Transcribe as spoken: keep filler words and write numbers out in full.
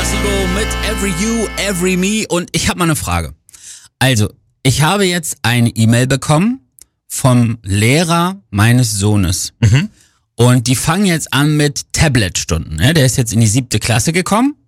Placebo mit Every You, Every Me. Und ich habe mal eine Frage. Also, ich habe jetzt eine E-Mail bekommen vom Lehrer meines Sohnes. Mhm. Und die fangen jetzt an mit Tablet-Stunden. Der ist jetzt in die siebte Klasse gekommen.